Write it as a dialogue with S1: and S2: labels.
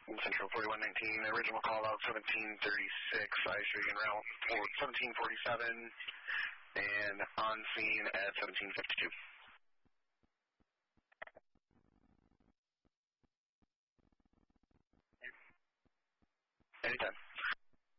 S1: Central 4119, original call out 1736, I show you en route for 1747, and on scene at 1752. Anytime.